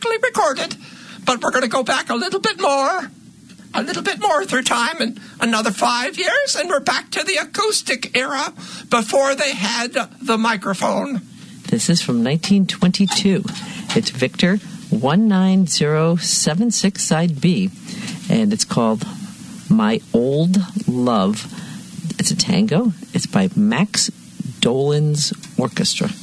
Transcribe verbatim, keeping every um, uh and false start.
perfectly recorded, but we're going to go back a little bit more, a little bit more through time, and another five years, and we're back to the acoustic era before they had the microphone. This is from nineteen twenty-two. It's Victor one nine zero seven six side B, and it's called My Old Love. It's a tango. It's by Max Dolan's Orchestra.